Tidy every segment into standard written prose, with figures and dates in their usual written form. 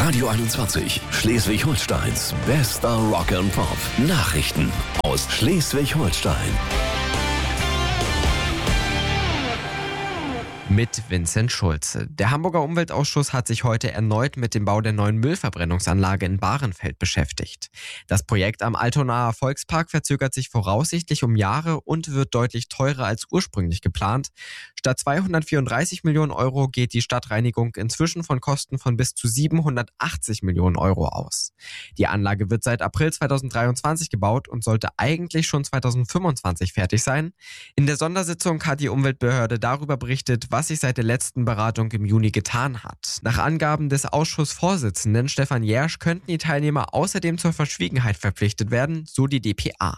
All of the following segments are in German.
Radio 21, Schleswig-Holsteins bester Rock and Pop. Nachrichten aus Schleswig-Holstein. Mit Vincent Schulze. Der Hamburger Umweltausschuss hat sich heute erneut mit dem Bau der neuen Müllverbrennungsanlage in Bahrenfeld beschäftigt. Das Projekt am Altonaer Volkspark verzögert sich voraussichtlich um Jahre und wird deutlich teurer als ursprünglich geplant. Statt 234 Millionen Euro geht die Stadtreinigung inzwischen von Kosten von bis zu 780 Millionen Euro aus. Die Anlage wird seit April 2023 gebaut und sollte eigentlich schon 2025 fertig sein. In der Sondersitzung hat die Umweltbehörde darüber berichtet, was sich seit der letzten Beratung im Juni getan hat. Nach Angaben des Ausschussvorsitzenden Stefan Jersch könnten die Teilnehmer außerdem zur Verschwiegenheit verpflichtet werden, so die dpa.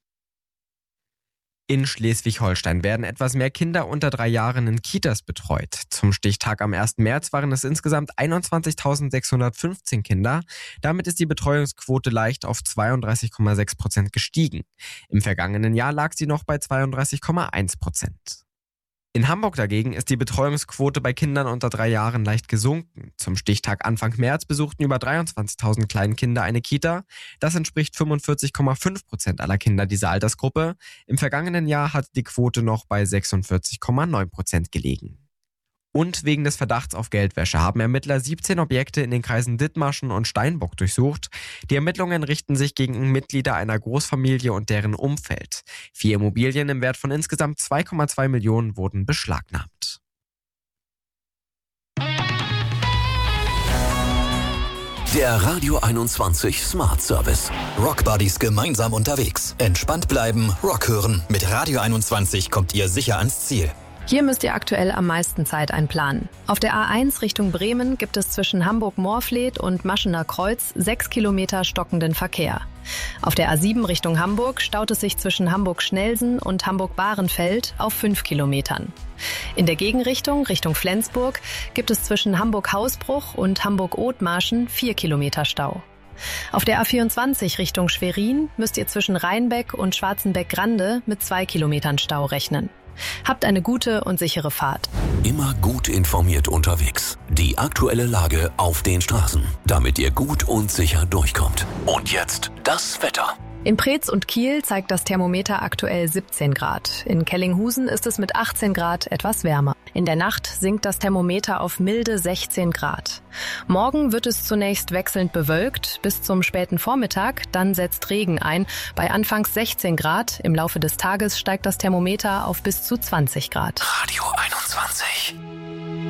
In Schleswig-Holstein werden etwas mehr Kinder unter 3 Jahren in Kitas betreut. Zum Stichtag am 1. März waren es insgesamt 21.615 Kinder. Damit ist die Betreuungsquote leicht auf 32,6% gestiegen. Im vergangenen Jahr lag sie noch bei 32,1%. In Hamburg dagegen ist die Betreuungsquote bei Kindern unter 3 Jahren leicht gesunken. Zum Stichtag Anfang März besuchten über 23.000 Kleinkinder eine Kita. Das entspricht 45,5% aller Kinder dieser Altersgruppe. Im vergangenen Jahr hat die Quote noch bei 46,9% gelegen. Und wegen des Verdachts auf Geldwäsche haben Ermittler 17 Objekte in den Kreisen Dithmarschen und Steinbock durchsucht. Die Ermittlungen richten sich gegen Mitglieder einer Großfamilie und deren Umfeld. 4 Immobilien im Wert von insgesamt 2,2 Millionen wurden beschlagnahmt. Der Radio 21 Smart Service. Rockbuddies gemeinsam unterwegs. Entspannt bleiben, Rock hören. Mit Radio 21 kommt ihr sicher ans Ziel. Hier müsst ihr aktuell am meisten Zeit einplanen. Auf der A1 Richtung Bremen gibt es zwischen Hamburg-Moorfleet und Maschener Kreuz 6 Kilometer stockenden Verkehr. Auf der A7 Richtung Hamburg staut es sich zwischen Hamburg-Schnelsen und Hamburg-Bahrenfeld auf 5 Kilometern. In der Gegenrichtung, Richtung Flensburg, gibt es zwischen Hamburg-Hausbruch und Hamburg-Othmarschen 4 Kilometer Stau. Auf der A24 Richtung Schwerin müsst ihr zwischen Rheinbeck und Schwarzenbeck-Grande mit 2 Kilometern Stau rechnen. Habt eine gute und sichere Fahrt. Immer gut informiert unterwegs. Die aktuelle Lage auf den Straßen, damit ihr gut und sicher durchkommt. Und jetzt das Wetter. In Preetz und Kiel zeigt das Thermometer aktuell 17 Grad. In Kellinghusen ist es mit 18 Grad etwas wärmer. In der Nacht sinkt das Thermometer auf milde 16 Grad. Morgen wird es zunächst wechselnd bewölkt bis zum späten Vormittag, dann setzt Regen ein. Bei anfangs 16 Grad, im Laufe des Tages steigt das Thermometer auf bis zu 20 Grad. Radio 21.